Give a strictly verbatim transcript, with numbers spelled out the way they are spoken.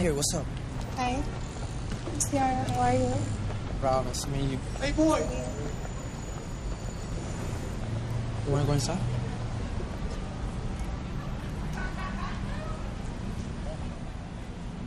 Hey, what's up? Hi. Ciara, how are you? Rob, nice to meet you. Hey, boy! You wanna go inside?